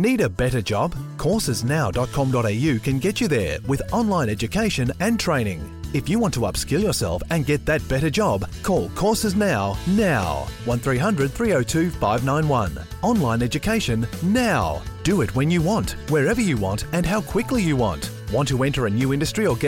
Need a better job? Coursesnow.com.au can get you there with online education and training. If you want to upskill yourself and get that better job, call Courses Now. 1300 302 591. Online education now. Do it when you want, wherever you want, and how quickly you want. Want to enter a new industry or get